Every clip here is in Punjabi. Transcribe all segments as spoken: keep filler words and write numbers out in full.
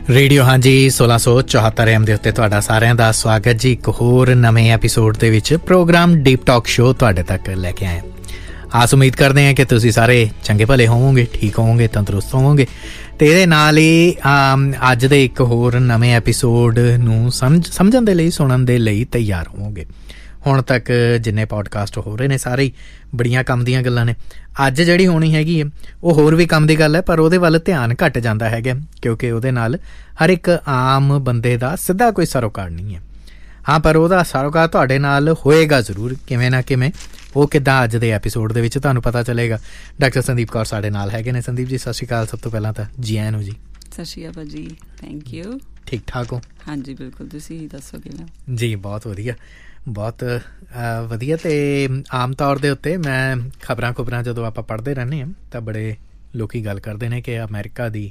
ਰੇਡੀਓ ਹਾਂਜੀ ਸੋਲਾਂ ਸੌ ਚੁਹੱਤਰ ਐਮ ਦੇ ਉੱਤੇ ਤੁਹਾਡਾ ਸਾਰਿਆਂ ਦਾ ਸਵਾਗਤ ਜੀ। ਇੱਕ ਹੋਰ ਨਵੇਂ ਐਪੀਸੋਡ ਦੇ ਵਿੱਚ ਪ੍ਰੋਗਰਾਮ ਡੀਪ ਟਾਕ ਸ਼ੋ ਤੁਹਾਡੇ ਤੱਕ ਲੈ ਕੇ ਆਏ। ਆਸ ਉਮੀਦ ਕਰਦੇ ਹਾਂ ਕਿ ਤੁਸੀਂ ਸਾਰੇ ਚੰਗੇ ਭਲੇ ਹੋਵੋਗੇ, ਠੀਕ ਹੋਵੋਗੇ, ਤੰਦਰੁਸਤ ਹੋਵੋਗੇ ਅਤੇ ਇਹਦੇ ਨਾਲ ਹੀ ਅੱਜ ਦੇ ਇੱਕ ਹੋਰ ਨਵੇਂ ਐਪੀਸੋਡ ਨੂੰ ਸਮਝ ਸਮਝਣ ਦੇ ਲਈ, ਸੁਣਨ ਦੇ ਲਈ ਤਿਆਰ ਹੋਵੋਗੇ। ਹੁਣ ਤੱਕ ਜਿੰਨੇ ਪੋਡਕਾਸਟ ਹੋ ਰਹੇ ਨੇ ਸਾਰੇ ਹੀ ਬੜੀਆਂ ਕੰਮ ਦੀਆਂ ਗੱਲਾਂ ਨੇ। ਅੱਜ ਜਿਹੜੀ ਹੋਣੀ ਹੈਗੀ ਹੈ ਉਹ ਹੋਰ ਵੀ ਕੰਮ ਦੀ ਗੱਲ ਹੈ, ਪਰ ਉਹਦੇ ਵੱਲ ਧਿਆਨ ਘੱਟ ਜਾਂਦਾ ਹੈਗਾ ਕਿਉਂਕਿ ਉਹਦੇ ਨਾਲ ਹਰ ਇੱਕ ਆਮ ਬੰਦੇ ਦਾ ਸਿੱਧਾ ਕੋਈ ਸਰੋਕਾਰ ਨਹੀਂ ਹੈ। ਹਾਂ, ਪਰ ਉਹਦਾ ਸਰੋਕਾਰ ਤੁਹਾਡੇ ਨਾਲ ਹੋਏਗਾ ਜ਼ਰੂਰ ਕਿਵੇਂ ਨਾ ਕਿਵੇਂ। ਉਹ ਕਿੱਦਾਂ ਅੱਜ ਦੇ ਐਪੀਸੋਡ ਦੇ ਵਿੱਚ ਤੁਹਾਨੂੰ ਪਤਾ ਚੱਲੇਗਾ। ਡਾਕਟਰ ਸੰਦੀਪ ਕੌਰ ਸਾਡੇ ਨਾਲ ਹੈਗੇ ਨੇ। ਸੰਦੀਪ ਜੀ ਸਤਿ ਸ਼੍ਰੀ ਅਕਾਲ। ਸਭ ਤੋਂ ਪਹਿਲਾਂ ਤਾਂ ਜੀ ਆਇਆਂ ਨੂੰ ਜੀ। ਸਤਿ ਸ਼੍ਰੀ ਅਕਾਲ ਜੀ, ਥੈਂਕ ਯੂ। ਠੀਕ ਠਾਕ ਹੋ? ਹਾਂਜੀ ਬਿਲਕੁਲ, ਤੁਸੀਂ ਦੱਸੋ ਕਿਵੇਂ? ਜੀ ਬਹੁਤ ਵਧੀਆ, ਬਹੁਤ ਵਧੀਆ। ਅਤੇ ਆਮ ਤੌਰ ਦੇ ਉੱਤੇ ਮੈਂ ਖਬਰਾਂ ਖੁਬਰਾਂ ਜਦੋਂ ਆਪਾਂ ਪੜ੍ਹਦੇ ਰਹਿੰਦੇ ਹਾਂ ਤਾਂ ਬੜੇ ਲੋਕ ਗੱਲ ਕਰਦੇ ਨੇ ਕਿ ਅਮਰੀਕਾ ਦੀ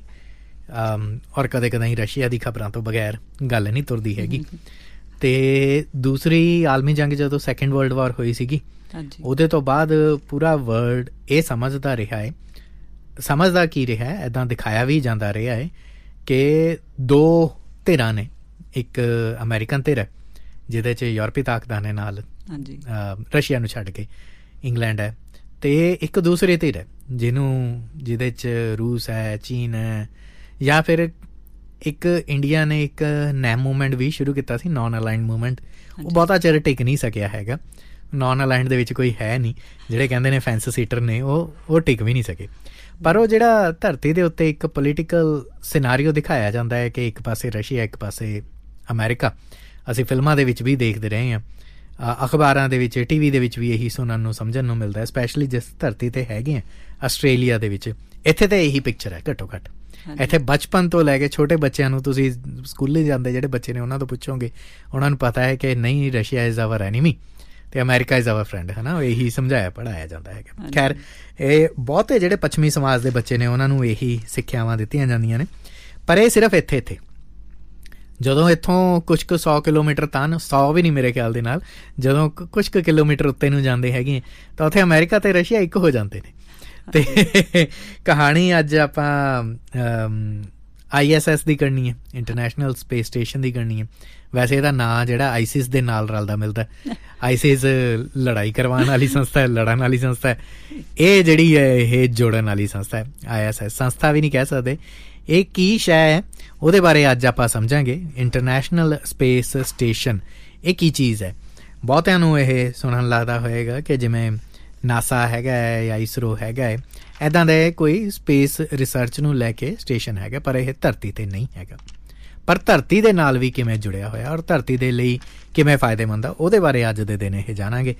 ਔਰ ਕਦੇ ਕਦੇ ਰਸ਼ੀਆ ਦੀ ਖਬਰਾਂ ਤੋਂ ਬਗੈਰ ਗੱਲ ਨਹੀਂ ਤੁਰਦੀ ਹੈਗੀ। ਅਤੇ ਦੂਸਰੀ ਆਲਮੀ ਜੰਗ ਜਦੋਂ ਸੈਕਿੰਡ ਵਰਲਡ ਵਾਰ ਹੋਈ ਸੀਗੀ, ਉਹਦੇ ਤੋਂ ਬਾਅਦ ਪੂਰਾ ਵਰਲਡ ਇਹ ਸਮਝਦਾ ਰਿਹਾ ਹੈ, ਸਮਝਦਾ ਕੀ ਰਿਹਾ ਹੈ, ਇੱਦਾਂ ਦਿਖਾਇਆ ਵੀ ਜਾਂਦਾ ਰਿਹਾ ਹੈ ਕਿ ਦੋ ਧਿਰਾਂ ਨੇ। ਇੱਕ ਅਮਰੀਕਨ ਧਿਰ ਹੈ ਜਿਹਦੇ 'ਚ ਯੂਰਪੀ ਤਾਕਤਾਂ ਨੇ ਨਾਲ ਰਸ਼ੀਆ ਨੂੰ ਛੱਡ ਕੇ ਇੰਗਲੈਂਡ ਹੈ, ਅਤੇ ਇੱਕ ਦੂਸਰੀ ਧਿਰ ਹੈ ਜਿਹਨੂੰ ਜਿਹਦੇ 'ਚ ਰੂਸ ਹੈ, ਚੀਨ ਹੈ, ਜਾਂ ਫਿਰ ਇੱਕ ਇੰਡੀਆ ਨੇ ਇੱਕ ਨੈਮ ਮੂਵਮੈਂਟ ਵੀ ਸ਼ੁਰੂ ਕੀਤਾ ਸੀ, ਨਾਨ ਅਲਾਈਨਡ ਮੂਵਮੈਂਟ। ਉਹ ਬਹੁਤਾ ਚਿਰ ਟਿਕ ਨਹੀਂ ਸਕਿਆ ਹੈਗਾ। ਨਾਨ ਅਲਾਈਨਡ ਦੇ ਵਿੱਚ ਕੋਈ ਹੈ ਨਹੀਂ, ਜਿਹੜੇ ਕਹਿੰਦੇ ਨੇ ਫੈਂਸ ਸੀਟਰ ਨੇ ਉਹ ਉਹ ਟਿਕ ਵੀ ਨਹੀਂ ਸਕੇ। ਪਰ ਉਹ ਜਿਹੜਾ ਧਰਤੀ ਦੇ ਉੱਤੇ ਇੱਕ ਪੋਲੀਟੀਕਲ ਸਿਨਾਰੀਓ ਦਿਖਾਇਆ ਜਾਂਦਾ ਹੈ ਕਿ ਇੱਕ ਪਾਸੇ ਰਸ਼ੀਆ, ਇੱਕ ਪਾਸੇ ਅਮਰੀਕਾ। ਅਸੀਂ ਫਿਲਮਾਂ ਦੇ ਵਿੱਚ ਵੀ ਦੇਖਦੇ ਰਹੇ ਹਾਂ, ਅਖਬਾਰਾਂ ਦੇ ਵਿੱਚ, ਟੀ ਵੀ ਦੇ ਵਿੱਚ ਵੀ ਇਹੀ ਸੁਣਨ ਨੂੰ ਸਮਝਣ ਨੂੰ ਮਿਲਦਾ ਹੈ, ਸਪੈਸ਼ਲੀ ਜਿਸ ਧਰਤੀ 'ਤੇ ਹੈਗੇ ਆ ਆਸਟ੍ਰੇਲੀਆ ਦੇ ਵਿੱਚ। ਇੱਥੇ ਤਾਂ ਇਹੀ ਪਿਕਚਰ ਹੈ ਘੱਟੋ ਘੱਟ। ਇੱਥੇ ਬਚਪਨ ਤੋਂ ਲੈ ਕੇ ਛੋਟੇ ਬੱਚਿਆਂ ਨੂੰ, ਤੁਸੀਂ ਸਕੂਲੇ ਜਾਂਦੇ ਜਿਹੜੇ ਬੱਚੇ ਨੇ ਉਹਨਾਂ ਤੋਂ ਪੁੱਛੋਗੇ, ਉਹਨਾਂ ਨੂੰ ਪਤਾ ਹੈ ਕਿ ਨਹੀਂ, ਰਸ਼ੀਆ ਇਜ਼ ਆਵਰ ਐਨੀਮੀ ਅਤੇ ਅਮਰੀਕਾ ਇਜ਼ ਆਵਰ ਫਰੈਂਡ, ਹੈ ਨਾ। ਇਹੀ ਸਮਝਾਇਆ ਪੜ੍ਹਾਇਆ ਜਾਂਦਾ ਹੈਗਾ। ਖੈਰ, ਇਹ ਬਹੁਤੇ ਜਿਹੜੇ ਪੱਛਮੀ ਸਮਾਜ ਦੇ ਬੱਚੇ ਨੇ ਉਹਨਾਂ ਨੂੰ ਇਹੀ ਸਿੱਖਿਆਵਾਂ ਦਿੱਤੀਆਂ ਜਾਂਦੀਆਂ ਨੇ। ਪਰ ਇਹ ਸਿਰਫ ਇੱਥੇ ਇੱਥੇ ਜਦੋਂ ਇੱਥੋਂ ਕੁਛ ਕੁ ਸੌ ਕਿਲੋਮੀਟਰ ਤਾਂ ਸੌ ਵੀ ਨਹੀਂ ਮੇਰੇ ਖਿਆਲ ਦੇ ਨਾਲ, ਜਦੋਂ ਕੁਛ ਕੁ ਕਿਲੋਮੀਟਰ ਉੱਤੇ ਨੂੰ ਜਾਂਦੇ ਹੈਗੇ ਤਾਂ ਉੱਥੇ ਅਮਰੀਕਾ ਅਤੇ ਰਸ਼ੀਆ ਇੱਕ ਹੋ ਜਾਂਦੇ ਨੇ। ਅਤੇ ਕਹਾਣੀ ਅੱਜ ਆਪਾਂ ਆਈ ਐਸ ਐਸ ਦੀ ਕਰਨੀ ਹੈ, ਇੰਟਰਨੈਸ਼ਨਲ ਸਪੇਸ ਸਟੇਸ਼ਨ ਦੀ ਕਰਨੀ ਹੈ। ਵੈਸੇ ਇਹਦਾ ਨਾਂ ਜਿਹੜਾ ਆਈਸਿਸ ਦੇ ਨਾਲ ਰਲਦਾ ਮਿਲਦਾ। ਆਈਸਿਸ ਲੜਾਈ ਕਰਵਾਉਣ ਵਾਲੀ ਸੰਸਥਾ ਹੈ, ਲੜਨ ਵਾਲੀ ਸੰਸਥਾ ਹੈ। ਇਹ ਜਿਹੜੀ ਹੈ ਇਹ ਜੋੜਨ ਵਾਲੀ ਸੰਸਥਾ ਹੈ। ਆਈ ਐਸ ਐਸ ਸੰਸਥਾ ਵੀ ਨਹੀਂ ਕਹਿ ਸਕਦੇ। ਇਹ ਕੀ ਸ਼ੈ ਹੈ ਉਹਦੇ ਬਾਰੇ ਅੱਜ ਆਪਾਂ ਸਮਝਾਂਗੇ। ਇੰਟਰਨੈਸ਼ਨਲ ਸਪੇਸ ਸਟੇਸ਼ਨ ਇਹ ਕੀ ਚੀਜ਼ ਹੈ? ਬਹੁਤਿਆਂ ਨੂੰ ਇਹ ਸੁਣਨ ਲੱਗਦਾ ਹੋਏਗਾ ਕਿ ਜਿਵੇਂ ਨਾਸਾ ਹੈਗਾ ਹੈ ਜਾਂ ਇਸਰੋ ਹੈਗਾ ਹੈ, ਇੱਦਾਂ ਦੇ ਕੋਈ ਸਪੇਸ ਰਿਸਰਚ ਨੂੰ ਲੈ ਕੇ ਸਟੇਸ਼ਨ ਹੈਗਾ, ਪਰ ਇਹ ਧਰਤੀ 'ਤੇ ਨਹੀਂ ਹੈਗਾ। ਪਰ ਧਰਤੀ ਦੇ ਨਾਲ ਵੀ ਕਿਵੇਂ ਜੁੜਿਆ ਹੋਇਆ ਔਰ ਧਰਤੀ ਦੇ ਲਈ ਕਿਵੇਂ ਫਾਇਦੇਮੰਦ ਆ, ਉਹਦੇ ਬਾਰੇ ਅੱਜ ਦੇ ਦਿਨ ਇਹ ਜਾਣਾਂਗੇ।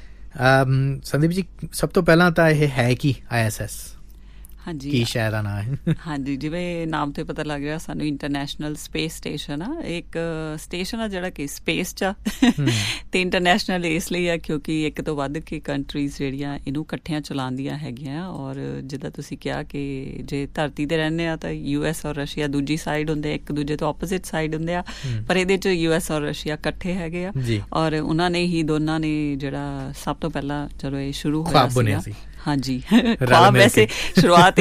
ਸੰਦੀਪ ਜੀ, ਸਭ ਤੋਂ ਪਹਿਲਾਂ ਤਾਂ ਇਹ ਹੈ ਕੀ ਆਈ ਐਸ ਐਸ? ਹਾਂਜੀ, ਕੀ ਸ਼ਹਿਰ ਦਾ ਨਾਂ ਹੈ? ਹਾਂਜੀ, ਜਿਵੇਂ ਨਾਮ ਤੋਂ ਪਤਾ ਲੱਗ ਰਿਹਾ ਸਾਨੂੰ, ਇੰਟਰਨੈਸ਼ਨਲ ਸਪੇਸ ਸਟੇਸ਼ਨ ਆ। ਇੱਕ ਸਟੇਸ਼ਨ ਆ ਜਿਹੜਾ ਕਿ ਸਪੇਸ 'ਚ ਆ ਅਤੇ ਇੰਟਰਨੈਸ਼ਨਲ ਇਸ ਲਈ ਆ ਕਿਉਂਕਿ ਇੱਕ ਤੋਂ ਵੱਧ ਕੇ ਕੰਟਰੀਜ਼ ਜਿਹੜੀਆਂ ਇਹਨੂੰ ਇਕੱਠੀਆਂ ਚਲਾਉਂਦੀਆਂ ਹੈਗੀਆਂ। ਔਰ ਜਿੱਦਾਂ ਤੁਸੀਂ ਕਿਹਾ ਕਿ ਜੇ ਧਰਤੀ 'ਤੇ ਰਹਿੰਦੇ ਆ ਤਾਂ ਯੂ ਐਸ ਔਰ ਰਸ਼ੀਆ ਦੂਜੀ ਸਾਈਡ ਹੁੰਦੇ, ਇੱਕ ਦੂਜੇ ਤੋਂ ਆਪੋਜ਼ਿਟ ਸਾਈਡ ਹੁੰਦੇ ਆ, ਪਰ ਇਹਦੇ 'ਚ ਯੂ ਐਸ ਔਰ ਰਸ਼ੀਆ ਇਕੱਠੇ ਹੈਗੇ ਆ। ਔਰ ਉਹਨਾਂ ਨੇ ਹੀ ਦੋਨਾਂ ਨੇ ਜਿਹੜਾ ਸਭ ਤੋਂ ਪਹਿਲਾਂ ਜਦੋਂ ਇਹ ਸ਼ੁਰੂ ਹੋਇਆ ਸੀਗਾ, ਹਾਂਜੀ, ਖੁਆਬ ਵੈਸੇ ਸ਼ੁਰੂਆਤ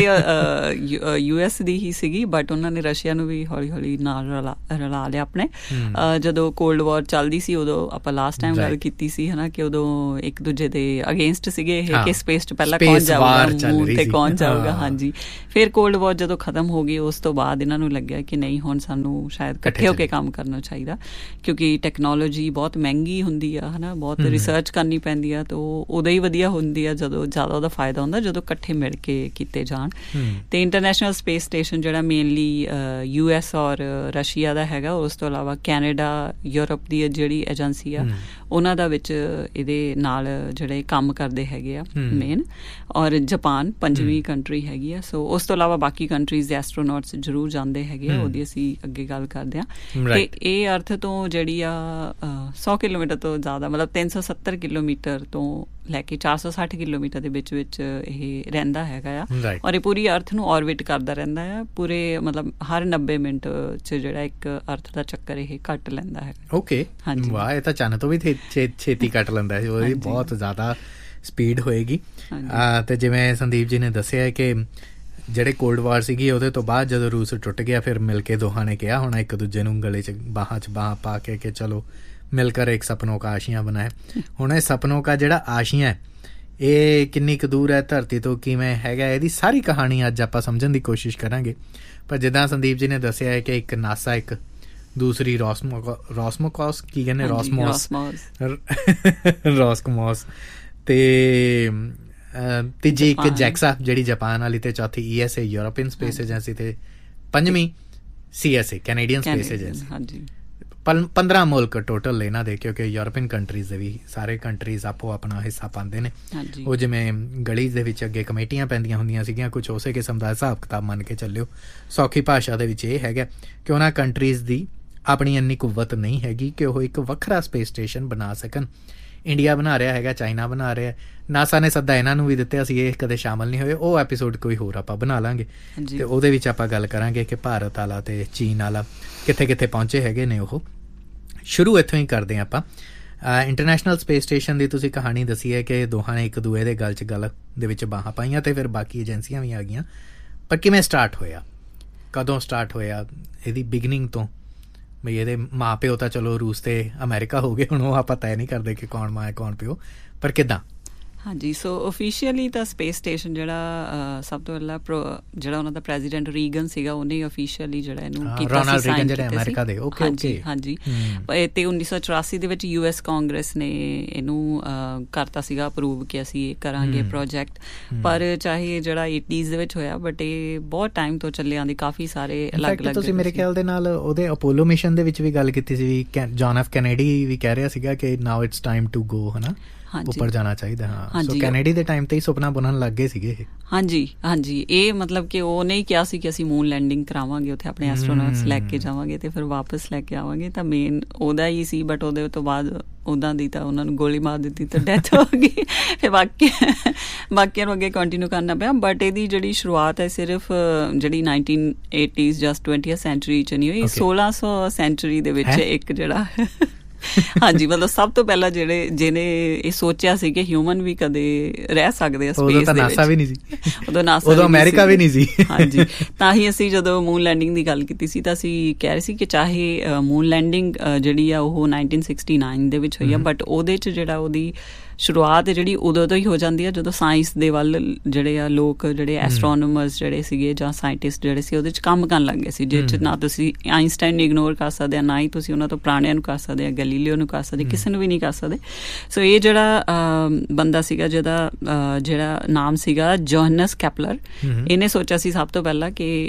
ਯੂ ਐਸ ਦੀ ਹੀ ਸੀਗੀ, ਬਟ ਉਹਨਾਂ ਨੇ ਰਸ਼ੀਆ ਨੂੰ ਵੀ ਹੌਲੀ ਹੌਲੀ ਨਾਲ ਰਲਾ ਰਲਾ ਲਿਆ ਆਪਣੇ। ਜਦੋਂ ਕੋਲਡ ਵਾਰ ਚੱਲਦੀ ਸੀ ਉਦੋਂ ਆਪਾਂ ਲਾਸਟ ਟਾਈਮ ਗੱਲ ਕੀਤੀ ਸੀ, ਹੈ ਨਾ, ਕਿ ਉਦੋਂ ਇੱਕ ਦੂਜੇ ਦੇ ਅਗੇਂਸਟ ਸੀਗੇ ਇਹ ਕਿ ਸਪੇਸ 'ਚ ਪਹਿਲਾਂ ਕੌਣ ਜਾਊਗਾ, ਮੂਨ 'ਤੇ ਕੌਣ ਜਾਊਗਾ। ਹਾਂਜੀ, ਫਿਰ ਕੋਲਡ ਵਾਰ ਜਦੋਂ ਖਤਮ ਹੋ ਗਈ ਉਸ ਤੋਂ ਬਾਅਦ ਇਹਨਾਂ ਨੂੰ ਲੱਗਿਆ ਕਿ ਨਹੀਂ, ਹੁਣ ਸਾਨੂੰ ਸ਼ਾਇਦ ਇਕੱਠੇ ਹੋ ਕੇ ਕੰਮ ਕਰਨਾ ਚਾਹੀਦਾ ਕਿਉਂਕਿ ਟੈਕਨੋਲੋਜੀ ਬਹੁਤ ਮਹਿੰਗੀ ਹੁੰਦੀ ਆ, ਹੈ ਨਾ, ਬਹੁਤ ਰਿਸਰਚ ਕਰਨੀ ਪੈਂਦੀ ਆ। ਤਾਂ ਉਹ ਉਦੋਂ ਹੀ ਵਧੀਆ ਹੁੰਦੀ ਆ ਜਦੋਂ ਜ਼ਿਆਦਾ ਉਹਦਾ ਫਾਇਦਾ ਹੁੰਦਾ ਜਦੋਂ ਇਕੱਠੇ ਮਿਲ ਕੇ ਕੀਤੇ ਜਾਣ। ਅਤੇ ਇੰਟਰਨੈਸ਼ਨਲ ਸਪੇਸ ਸਟੇਸ਼ਨ ਜਿਹੜਾ ਮੇਨਲੀ ਯੂ ਐਸ ਔਰ ਰਸ਼ੀਆ ਦਾ ਹੈਗਾ, ਉਸ ਤੋਂ ਇਲਾਵਾ ਕੈਨੇਡਾ, ਯੂਰਪ ਦੀ ਜਿਹੜੀ ਏਜੰਸੀ ਆ ਉਹਨਾਂ ਦਾ ਵਿੱਚ ਇਹਦੇ ਨਾਲ ਜਿਹੜੇ ਕੰਮ ਕਰਦੇ ਹੈਗੇ ਆ ਮੇਨ। ਔਰ ਜਪਾਨ ਪੰਜਵੀਂ ਕੰਟਰੀ ਹੈਗੀ ਆ। ਸੋ ਉਸ ਤੋਂ ਇਲਾਵਾ ਬਾਕੀ ਕੰਟਰੀਜ਼ ਦੇ ਐਸਟਰੋਨੌਟਸ ਜ਼ਰੂਰ ਜਾਂਦੇ ਹੈਗੇ ਆ, ਉਹਦੀ ਅਸੀਂ ਅੱਗੇ ਗੱਲ ਕਰਦੇ ਹਾਂ। ਅਤੇ ਇਹ ਅਰਥ ਤੋਂ ਜਿਹੜੀ ਆ ਸੌ ਕਿਲੋਮੀਟਰ ਤੋਂ ਜ਼ਿਆਦਾ, ਮਤਲਬ ਤਿੰਨ ਸੌ ਸੱਤਰ ਕਿਲੋਮੀਟਰ ਤੋਂ ਲੈ ਕੇ ਚਾਰ ਸੌ ਸੱਠ ਕਿਲੋਮੀਟਰ ਦੇ ਵਿੱਚ ਵਿੱਚ ਇਹ ਰਹਿੰਦਾ ਹੈਗਾ ਆ। ਔਰ ਇਹ ਪੂਰੀ ਅਰਥ ਨੂੰ ਔਰਬਿਟ ਕਰਦਾ ਰਹਿੰਦਾ ਆ ਪੂਰੇ, ਮਤਲਬ ਹਰ ਨੱਬੇ ਮਿੰਟ 'ਚ ਜਿਹੜਾ ਇੱਕ ਅਰਥ ਦਾ ਚੱਕਰ ਇਹ ਕੱਟ ਲੈਂਦਾ ਹੈਗਾ। ਓਕੇ, ਹਾਂਜੀ, ਵਾਹ, ਇਹ ਤਾਂ ਚੰਨ ਤੋਂ ਵੀ ਛੇਤੀ ਕੱਟ ਲੈਂਦਾ ਹੈ। ਉਹਦੀ ਬਹੁਤ ਜ਼ਿਆਦਾ ਸਪੀਡ ਹੋਏਗੀ। ਅਤੇ ਜਿਵੇਂ ਸੰਦੀਪ ਜੀ ਨੇ ਦੱਸਿਆ ਕਿ ਜਿਹੜੇ ਕੋਲਡ ਵਾਰ ਸੀਗੀ ਉਹਦੇ ਤੋਂ ਬਾਅਦ ਜਦੋਂ ਰੂਸ ਟੁੱਟ ਗਿਆ ਫਿਰ ਮਿਲ ਕੇ ਦੋਹਾਂ ਨੇ ਕਿਹਾ ਹੁਣ ਇੱਕ ਦੂਜੇ ਨੂੰ ਗਲੇ 'ਚ ਬਾਹਾਂ 'ਚ ਬਾਹਾਂ ਪਾ ਕੇ ਕਿ ਚਲੋ ਮਿਲ ਕਰ ਇੱਕ ਸਪਨੋਂ ਕਾ ਆਸ਼ੀਆਂ ਬਣਾਏ। ਹੁਣ ਇਹ ਸਪਨੋਂ ਕਾ ਜਿਹੜਾ ਆਸ਼ੀਆਂ ਇਹ ਕਿੰਨੀ ਕੁ ਦੂਰ ਹੈ ਧਰਤੀ ਤੋਂ, ਕਿਵੇਂ ਹੈਗਾ, ਇਹਦੀ ਸਾਰੀ ਕਹਾਣੀ ਅੱਜ ਆਪਾਂ ਸਮਝਣ ਦੀ ਕੋਸ਼ਿਸ਼ ਕਰਾਂਗੇ। ਪਰ ਜਿੱਦਾਂ ਸੰਦੀਪ ਜੀ ਨੇ ਦੱਸਿਆ ਹੈ ਕਿ ਇੱਕ ਨਾਸਾ, ਇੱਕ ਦੂਸਰੀ ਰੋਸਮੋ ਰੋਸਮੋਕੋਸ ਕੀ ਕਹਿੰਦੇ ਰੋਸਮੋਸ ਰੋਸਕਮੋਸ, ਤੇ ਤੀਜੀ ਇੱਕ ਜੈਕਸਾ ਜਿਹੜੀ ਜਾਪਾਨ ਵਾਲੀ, ਤੇ ਚੌਥੀ E S A European space agency, ਤੇ ਪੰਜਵੀਂ C S A Canadian space agency. ਪੰਦਰਾਂ ਮੁਲਕ ਟੋਟਲ ਇਹਨਾਂ ਦੇ, ਕਿਉਂਕਿ ਯੂਰਪੀਅਨ ਕੰਟਰੀਜ਼ ਦੇ ਵੀ ਸਾਰੇ ਕੰਟਰੀਜ਼ ਆਪੋ ਆਪਣਾ ਹਿੱਸਾ ਪਾਉਂਦੇ ਨੇ। ਉਹ ਜਿਵੇਂ ਗਲੀ ਦੇ ਵਿੱਚ ਅੱਗੇ ਕਮੇਟੀਆਂ ਪੈਂਦੀਆਂ ਹੁੰਦੀਆਂ ਸੀਗੀਆਂ, ਕੁਛ ਉਸੇ ਕਿਸਮ ਦਾ ਹਿਸਾਬ ਕਿਤਾਬ ਮੰਨ ਕੇ ਚੱਲਿਓ। ਸੌਖੀ ਭਾਸ਼ਾ ਦੇ ਵਿੱਚ ਇਹ ਹੈਗਾ ਕਿ ਉਹਨਾਂ ਕੰਟਰੀਜ਼ ਦੀ ਆਪਣੀ ਇੰਨੀ ਕੁਵਤ ਨਹੀਂ ਹੈਗੀ ਕਿ ਉਹ ਇੱਕ ਵੱਖਰਾ ਸਪੇਸ ਸਟੇਸ਼ਨ ਬਣਾ ਸਕਣ। ਇੰਡੀਆ ਬਣਾ ਰਿਹਾ ਹੈਗਾ, ਚਾਈਨਾ ਬਣਾ ਰਿਹਾ, ਨਾਸਾ ਨੇ ਸੱਦਾ ਇਹਨਾਂ ਨੂੰ ਵੀ ਦਿੱਤੇ, ਅਸੀਂ ਇਹ ਕਦੇ ਸ਼ਾਮਲ ਨਹੀਂ ਹੋਏ। ਉਹ ਐਪੀਸੋਡ ਕੋਈ ਹੋਰ ਆਪਾਂ ਬਣਾ ਲਾਂਗੇ ਤੇ ਉਹਦੇ ਵਿੱਚ ਆਪਾਂ ਗੱਲ ਕਰਾਂਗੇ ਕਿ ਭਾਰਤ ਵਾਲਾ ਤੇ ਚੀਨ ਵਾਲਾ ਕਿੱਥੇ ਕਿੱਥੇ ਪਹੁੰਚੇ ਹੈਗੇ ਨੇ। ਉਹ ਸ਼ੁਰੂ ਇੱਥੋਂ ਹੀ ਕਰਦੇ ਹਾਂ ਆਪਾਂ। ਇੰਟਰਨੈਸ਼ਨਲ ਸਪੇਸ ਸਟੇਸ਼ਨ ਦੀ ਤੁਸੀਂ ਕਹਾਣੀ ਦੱਸੀ ਹੈ ਕਿ ਦੋਹਾਂ ਨੇ ਇੱਕ ਦੂਏ ਦੇ ਗਲ 'ਚ ਗਲ ਦੇ ਵਿੱਚ ਬਾਹਾਂ ਪਾਈਆਂ ਤੇ ਫਿਰ ਬਾਕੀ ਏਜੰਸੀਆਂ ਵੀ ਆ ਗਈਆਂ। ਪਰ ਕਿਵੇਂ ਸਟਾਰਟ ਹੋਇਆ, ਕਦੋਂ ਸਟਾਰਟ ਹੋਇਆ, ਇਹਦੀ ਬਿਗਨਿੰਗ ਤੋਂ? ਬਈ ਇਹਦੇ ਮਾਂ ਪਿਓ ਤਾਂ ਚਲੋ ਰੂਸ ਤੇ ਅਮਰੀਕਾ ਹੋ ਗਏ, ਹੁਣ ਉਹ ਆਪਾਂ ਤੈਅ ਨਹੀਂ ਕਰਦੇ ਕਿ ਕੌਣ ਮਾਂ ਹੈ ਕੌਣ ਪਿਓ, ਪਰ ਕਿੱਦਾਂ? ਹਾਂਜੀ, ਸੋ ਓਫੀਸ਼ੀਅਲੀ ਤਾਂ ਸਪੇਸ ਸਟੇਸ਼ਨ ਜਿਹੜਾ ਸਭ ਤੋਂ ਪਹਿਲਾਂ ਜਿਹੜਾ ਉਹਨਾਂ ਦਾ ਪ੍ਰੈਜ਼ੀਡੈਂਟ ਰੀਗਨ ਸੀਗਾ ਉਹਨੇ ਓਫੀਸ਼ੀਅਲੀ ਜਿਹੜਾ ਇਹਨੂੰ ਕੀਤਾ ਸੀ, ਸਾਈਨ ਕੀਤਾ ਸੀ। ਹਾਂਜੀ ਹਾਂਜੀ ਤੇ ਉੱਨੀ ਸੌ ਚੁਰਾਸੀ ਦੇ ਵਿੱਚ ਯੂ ਐਸ ਕਾਂਗਰਸ ਨੇ ਇਹਨੂੰ ਕਰਤਾ ਸੀਗਾ ਅਪਰੂਵ ਕਿ ਅਸੀਂ ਇਹ ਕਰਾਂਗੇ ਪ੍ਰੋਜੈਕਟ। ਪਰ ਚਾਹੇ ਜਿਹੜਾ ਏਟੀਜ਼ ਦੇ ਵਿੱਚ ਹੋਇਆ, ਬਟ ਇਹ ਬਹੁਤ ਟਾਈਮ ਤੋਂ ਚੱਲੇ ਆਉਂਦੀ, ਕਾਫੀ ਸਾਰੇ ਅਲੱਗ ਅਲੱਗ। ਤੁਸੀਂ ਮੇਰੇ ਖਿਆਲ ਦੇ ਨਾਲ ਉਹਦੇ ਅਪੋਲੋ ਮਿਸ਼ਨ ਦੇ ਵਿੱਚ ਵੀ ਗੱਲ ਕੀਤੀ ਸੀ, ਵੀ ਜੌਨ ਐਫ ਕੈਨੇਡੀ ਵੀ ਕਹਿ ਰਿਹਾ ਸੀਗਾ ਕਿ ਨਾਓ ਇਟਸ ਟਾਈਮ ਟੂ ਗੋ, ਹੈ ਨਾ, ਉੱਪਰ ਜਾਣਾ ਚਾਹੀਦਾ। ਹਾਂ, ਸੋ ਕੈਨੇਡੀ ਦੇ ਟਾਈਮ ਤੇ ਹੀ ਸੁਪਨਾ ਬੁਣਨ ਲੱਗ ਗਏ ਸੀਗੇ ਇਹ। ਹਾਂਜੀ ਹਾਂਜੀ, ਇਹ ਮਤਲਬ ਕਿ ਉਹ ਨਹੀਂ ਕਿਹਾ ਸੀ ਕਿ ਅਸੀਂ ਮੂਨ ਲੈਂਡਿੰਗ ਕਰਾਵਾਂਗੇ, ਉੱਥੇ ਆਪਣੇ ਐਸਟਰੋਨੌਟਸ ਲੈ ਕੇ ਜਾਵਾਂਗੇ ਤੇ ਫਿਰ ਵਾਪਸ ਲੈ ਕੇ ਆਵਾਂਗੇ, ਤਾਂ ਮੇਨ ਉਹਦਾ ਹੀ ਸੀ। ਬਟ ਉਹਦੇ ਤੋਂ ਬਾਅਦ ਉੱਦਾਂ ਦੀ ਤਾਂ ਉਹਨਾਂ ਨੂੰ ਗੋਲੀ ਮਾਰ ਦਿੱਤੀ ਤਾਂ ਡੈਥ ਹੋ ਗਈ, ਫਿਰ ਬਾਕੀ ਬਾਕੀਆਂ ਨੂੰ ਅੱਗੇ ਕੰਟੀਨਿਊ ਕਰਨਾ ਪਿਆ। ਬਟ ਇਹਦੀ ਜਿਹੜੀ ਸ਼ੁਰੂਆਤ ਹੈ ਸਿਰਫ ਜਿਹੜੀ ਨਾਈਨਟੀਨ ਏਟੀਜ਼ ਜਸਟ ਟਵੈਂਟੀਅਥ ਸੈਂਚੁਰੀ 'ਚ ਨਹੀਂ ਹੋਈ, ਸੋਲਾਂ ਸੌ ਸੈਂਚੁਰੀ ਦੇ ਵਿੱਚ ਇੱਕ ਜਿਹੜਾ ਹਾਂਜੀ, ਮਤਲਬ ਸਭ ਤੋਂ ਪਹਿਲਾਂ ਜਿਹੜੇ ਜਿਹਨੇ ਇਹ ਸੋਚਿਆ ਸੀ ਕਿ ਹਿਊਮਨ ਵੀ ਕਦੇ ਰਹਿ ਸਕਦੇ ਆ ਸਪੇਸ ਦੇ ਵਿੱਚ। ਉਦੋਂ ਨਾਸਾ ਵੀ ਨਹੀਂ ਸੀ, ਉਦੋਂ ਨਾਸਾ ਉਦੋਂ ਅਮਰੀਕਾ ਵੀ ਨਹੀਂ ਸੀ। ਹਾਂਜੀ, ਤਾਂ ਹੀ ਅਸੀਂ ਜਦੋਂ ਮੂਨ ਲੈਂਡਿੰਗ ਦੀ ਗੱਲ ਕੀਤੀ ਸੀ ਤਾਂ ਅਸੀਂ ਕਹਿ ਰਹੇ ਸੀ ਕਿ ਚਾਹੇ ਮੂਨ ਲੈਂਡਿੰਗ ਜਿਹੜੀ ਆ ਉਹ ਨਾਈਨਟੀਨ ਸਿਕਸਟੀ ਨਾਈਨ ਦੇ ਵਿੱਚ ਹੋਈ ਆ, ਬਟ ਉਹਦੇ 'ਚ ਜਿਹੜਾ ਉਹਦੀ ਸ਼ੁਰੂਆਤ ਜਿਹੜੀ ਉਦੋਂ ਤੋਂ ਹੀ ਹੋ ਜਾਂਦੀ ਆ ਜਦੋਂ ਸਾਇੰਸ ਦੇ ਵੱਲ ਜਿਹੜੇ ਆ ਲੋਕ, ਜਿਹੜੇ ਐਸਟਰੋਨੋਮਰਸ ਜਿਹੜੇ ਸੀਗੇ ਜਾਂ ਸਾਇੰਟਿਸਟ ਜਿਹੜੇ ਸੀ ਉਹਦੇ 'ਚ ਕੰਮ ਕਰਨ ਲੱਗ ਗਏ ਸੀ, ਜਿਸ 'ਚ ਨਾ ਤੁਸੀਂ ਆਈਨਸਟਾਈਨ ਨੂੰ ਇਗਨੋਰ ਕਰ ਸਕਦੇ ਆ, ਨਾ ਹੀ ਤੁਸੀਂ ਉਹਨਾਂ ਤੋਂ ਪੁਰਾਣਿਆਂ ਨੂੰ ਕਰ ਸਕਦੇ ਆ, ਗੈਲੀਲੀਓ ਨੂੰ ਕਰ ਸਕਦੇ, ਕਿਸੇ ਨੂੰ ਵੀ ਨਹੀਂ ਕਰ ਸਕਦੇ। ਸੋ ਇਹ ਜਿਹੜਾ ਬੰਦਾ ਸੀਗਾ ਜਿਹਦਾ ਜਿਹੜਾ ਨਾਮ ਸੀਗਾ ਜੋਹਨਸ ਕੈਪਲਰ, ਇਹਨੇ ਸੋਚਿਆ ਸੀ ਸਭ ਤੋਂ ਪਹਿਲਾਂ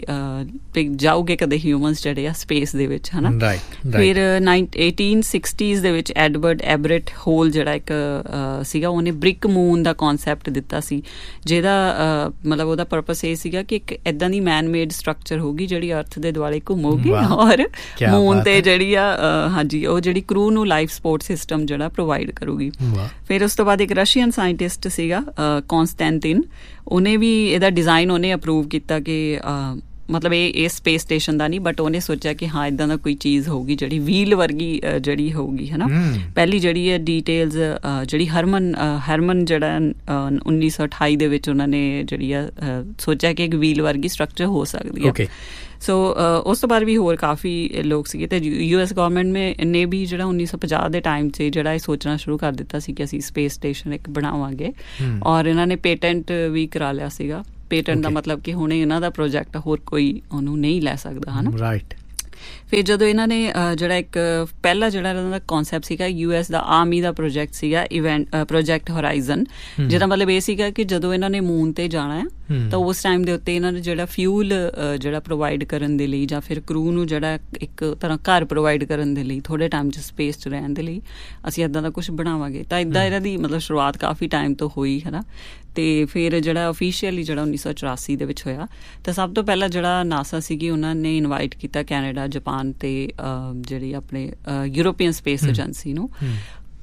ਕਿ ਜਾਊਗੇ ਕਦੇ ਹਿਊਮਨਸ ਜਿਹੜੇ ਆ ਸਪੇਸ ਦੇ ਵਿੱਚ, ਹੈ ਨਾ। ਫਿਰ ਏਟੀਨ ਸਿਕਸਟੀਜ਼ ਦੇ ਵਿੱਚ ਐਡਵਰਡ ਐਬਰਟ ਹੋਲ ਜਿਹੜਾ ਇੱਕ ਸੀਗਾ, ਉਹਨੇ ਬ੍ਰਿਕ ਮੂਨ ਦਾ ਕਨਸੈਪਟ ਦਿੱਤਾ ਸੀ, ਜਿਹਦਾ ਮਤਲਬ ਉਹਦਾ ਪਰਪਸ ਇਹ ਸੀਗਾ ਕਿ ਇੱਕ ਏਦਾਂ ਦੀ ਮੈਨ ਮੇਡ ਸਟਰਕਚਰ ਹੋਊਗੀ ਜਿਹੜੀ ਅਰਥ ਦੇ ਦੁਆਲੇ ਘੁੰਮੂਗੀ ਔਰ ਮੂਨ ਤੇ ਜਿਹੜੀ ਆ ਹਾਂਜੀ ਉਹ ਜਿਹੜੀ ਕਰੂ ਨੂੰ ਲਾਈਫ ਸਪੋਰਟ ਸਿਸਟਮ ਜਿਹੜਾ ਪ੍ਰੋਵਾਈਡ ਕਰੂਗੀ। ਫਿਰ ਉਸ ਤੋਂ ਬਾਅਦ ਇੱਕ ਰਸ਼ੀਅਨ ਸਾਇੰਟਿਸਟ ਸੀਗਾ ਕੌਂਸਟੈਂਟਿਨ, ਉਹਨੇ ਵੀ ਇਹਦਾ ਡਿਜ਼ਾਈਨ ਉਹਨੇ ਅਪਰੂਵ ਕੀਤਾ ਕਿ ਮਤਲਬ ਇਹ ਇਹ ਸਪੇਸ ਸਟੇਸ਼ਨ ਦਾ ਨਹੀਂ, ਬਟ ਉਹਨੇ ਸੋਚਿਆ ਕਿ ਹਾਂ ਇੱਦਾਂ ਦਾ ਕੋਈ ਚੀਜ਼ ਹੋਊਗੀ ਜਿਹੜੀ ਵੀਲ ਵਰਗੀ ਜਿਹੜੀ ਹੋਊਗੀ, ਹੈ ਨਾ। ਪਹਿਲੀ ਜਿਹੜੀ ਹੈ ਡੀਟੇਲਸ ਜਿਹੜੀ ਹਰਮਨ ਹਰਮਨ ਜਿਹੜਾ ਉੱਨੀ ਸੌ ਅਠਾਈ ਦੇ ਵਿੱਚ ਉਹਨਾਂ ਨੇ ਜਿਹੜੀ ਆ ਸੋਚਿਆ ਕਿ ਇੱਕ ਵੀਲ ਵਰਗੀ ਸਟਰਕਚਰ ਹੋ ਸਕਦੀ ਹੈ। ਸੋ ਉਸ ਤੋਂ ਬਾਅਦ ਵੀ ਹੋਰ ਕਾਫੀ ਲੋਕ ਸੀਗੇ ਤੇ ਯੂ ਐਸ ਗੌਰਮੈਂਟ ਨੇ ਵੀ ਜਿਹੜਾ ਉੱਨੀ ਸੌ ਪੰਜਾਹ ਦੇ ਟਾਈਮ 'ਚ ਜਿਹੜਾ ਇਹ ਸੋਚਣਾ ਸ਼ੁਰੂ ਕਰ ਦਿੱਤਾ ਸੀ ਕਿ ਅਸੀਂ ਸਪੇਸ ਸਟੇਸ਼ਨ ਇੱਕ ਬਣਾਵਾਂਗੇ, ਔਰ ਇਹਨਾਂ ਨੇ ਪੇਟੈਂਟ ਵੀ ਕਰਾ ਲਿਆ ਸੀਗਾ। ਪੇਟੈਂਟ ਦਾ ਮਤਲਬ ਕਿ ਹੁਣ ਇਹਨਾਂ ਦਾ ਪ੍ਰੋਜੈਕਟ ਹੋਰ ਕੋਈ ਉਹਨੂੰ ਨਹੀਂ ਲੈ ਸਕਦਾ, ਹੈ ਨਾ। ਰਾਈਟ। ਫਿਰ ਜਦੋਂ ਇਹਨਾਂ ਨੇ ਜਿਹੜਾ ਇੱਕ ਪਹਿਲਾ ਜਿਹੜਾ ਇਹਨਾਂ ਦਾ ਕਨਸੈਪਟ ਸੀਗਾ ਯੂ ਐਸ ਦਾ ਆਰਮੀ ਦਾ ਪ੍ਰੋਜੈਕਟ ਸੀਗਾ ਇਵੈਂਟ ਪ੍ਰੋਜੈਕਟ ਹੋਰਾਈਜ਼ਨ, ਜਿਹਦਾ ਮਤਲਬ ਇਹ ਸੀਗਾ ਕਿ ਜਦੋਂ ਇਹਨਾਂ ਨੇ ਮੂਨ ਤੇ ਜਾਣਾ ਹੈ ਤਾਂ ਉਸ ਟਾਈਮ ਦੇ ਉੱਤੇ ਇਹਨਾਂ ਨੇ ਜਿਹੜਾ ਫਿਊਲ ਜਿਹੜਾ ਪ੍ਰੋਵਾਈਡ ਕਰਨ ਦੇ ਲਈ ਜਾਂ ਫਿਰ ਕਰੂ ਨੂੰ ਜਿਹੜਾ ਇੱਕ ਤਰ੍ਹਾਂ ਘਰ ਪ੍ਰੋਵਾਈਡ ਕਰਨ ਦੇ ਲਈ ਥੋੜ੍ਹੇ ਟਾਈਮ 'ਚ ਸਪੇਸ 'ਚ ਰਹਿਣ ਦੇ ਲਈ ਅਸੀਂ ਇੱਦਾਂ ਦਾ ਕੁਛ ਬਣਾਵਾਂਗੇ। ਤਾਂ ਇੱਦਾਂ ਇਹਨਾਂ ਦੀ ਮਤਲਬ ਸ਼ੁਰੂਆਤ ਕਾਫੀ ਟਾਈਮ ਤੋਂ ਹੋਈ, ਹੈ ਨਾ। ਅਤੇ ਫਿਰ ਜਿਹੜਾ ਓਫੀਸ਼ੀਅਲੀ ਜਿਹੜਾ ਉੱਨੀ ਸੌ ਚੁਰਾਸੀ ਦੇ ਵਿੱਚ ਹੋਇਆ ਤਾਂ ਸਭ ਤੋਂ ਪਹਿਲਾਂ ਜਿਹੜਾ ਨਾਸਾ ਸੀਗੀ ਉਹਨਾਂ ਨੇ ਇਨਵਾਈਟ ਕੀਤਾ ਕੈਨੇਡਾ, ਜਾਪਾਨ ਅਤੇ ਜਿਹੜੀ ਆਪਣੇ ਯੂਰੋਪੀਅਨ ਸਪੇਸ ਏਜੰਸੀ ਨੂੰ।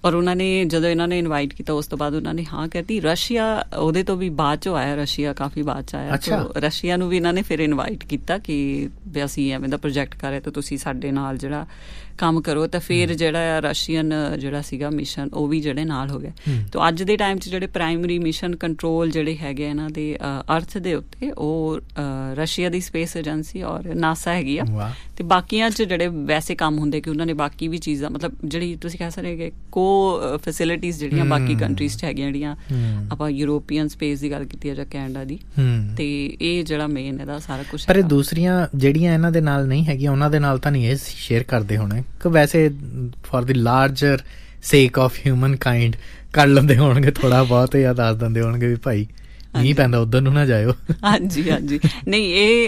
ਔਰ ਉਹਨਾਂ ਨੇ ਜਦੋਂ ਇਹਨਾਂ ਨੇ ਇਨਵਾਈਟ ਕੀਤਾ ਉਸ ਤੋਂ ਬਾਅਦ ਉਹਨਾਂ ਨੇ ਹਾਂ ਕਹਿਤੀ। ਰਸ਼ੀਆ ਉਹਦੇ ਤੋਂ ਵੀ ਬਾਅਦ ਚੋਂ ਆਇਆ, ਰਸ਼ੀਆ ਕਾਫੀ ਬਾਅਦ ਚ ਆਇਆ। ਅੱਛਾ। ਰਸ਼ੀਆ ਨੂੰ ਵੀ ਇਹਨਾਂ ਨੇ ਫਿਰ ਇਨਵਾਈਟ ਕੀਤਾ ਕਿ ਵੀ ਅਸੀਂ ਐਵੇਂ ਦਾ ਪ੍ਰੋਜੈਕਟ ਕਰ ਰਹੇ ਤਾਂ ਤੁਸੀਂ ਸਾਡੇ ਨਾਲ ਜਿਹੜਾ ਕੰਮ ਕਰੋ। ਤਾਂ ਫਿਰ ਜਿਹੜਾ ਰਸ਼ੀਅਨ ਜਿਹੜਾ ਸੀਗਾ ਮਿਸ਼ਨ ਉਹ ਵੀ ਜਿਹੜੇ ਨਾਲ ਹੋ ਗਏ। ਤਾਂ ਅੱਜ ਦੇ ਟਾਈਮ 'ਚ ਜਿਹੜੇ ਪ੍ਰਾਇਮਰੀ ਮਿਸ਼ਨ ਕੰਟਰੋਲ ਜਿਹੜੇ ਹੈਗੇ ਇਹਨਾਂ ਦੇ ਅਰਥ ਦੇ ਉੱਤੇ ਉਹ ਰਸ਼ੀਆ ਦੀ ਸਪੇਸ ਏਜੰਸੀ ਔਰ ਨਾਸਾ ਹੈਗੀ ਆ। ਤੇ ਬਾਕੀਆਂ 'ਚ ਜਿਹੜੇ ਵੈਸੇ ਕੰਮ ਹੁੰਦੇ ਕਿ ਉਹਨਾਂ ਨੇ ਬਾਕੀ ਵੀ ਚੀਜ਼ਾਂ ਮਤਲਬ ਜਿਹੜੀ ਤੁਸੀਂ ਕਹਿ ਸਕਦੇ ਕਿ ਕੋ ਫੈਸਿਲਿਟੀਜ਼ ਜਿਹੜੀਆਂ ਬਾਕੀ ਕੰਟਰੀਜ਼ 'ਚ ਹੈਗੀਆਂ ਜਿਹੜੀਆਂ ਆਪਾਂ ਯੂਰੋਪੀਅਨ ਸਪੇਸ ਦੀ ਗੱਲ ਕੀਤੀ ਹੈ ਜਾਂ ਕੈਨੇਡਾ ਦੀ, ਤੇ ਇਹ ਜਿਹੜਾ ਮੇਨ ਇਹਦਾ ਸਾਰਾ ਕੁਛ। ਪਰ ਇਹ ਦੂਸਰੀਆਂ ਜਿਹੜੀਆਂ ਇਹਨਾਂ ਦੇ ਨਾਲ ਨਹੀਂ ਹੈਗੀਆਂ ਉਹਨਾਂ ਦੇ ਨਾਲ ਤਾਂ ਨਹੀਂ ਇਹ ਸ਼ੇਅਰ ਕਰਦੇ ਹੋਣੇ ਕਿ ਵੈਸੇ ਫॉर द ਲਾਰਜਰ ਸੇਕ ਆਫ ਹਿਊਮਨ ਕਾਈਂਡ ਕਰ ਲੈਂਦੇ ਹੋਣਗੇ ਥੋੜਾ ਬਹੁਤ, ਜਾਂ ਦੱਸ ਦਿੰਦੇ ਹੋਣਗੇ ਵੀ ਭਾਈ ਨਹੀਂ ਪੈਂਦਾ ਉੱਧਰ ਨੂੰ ਨਾ ਜਾਇਓ। ਹਾਂਜੀ ਹਾਂਜੀ ਨਹੀਂ ਇਹ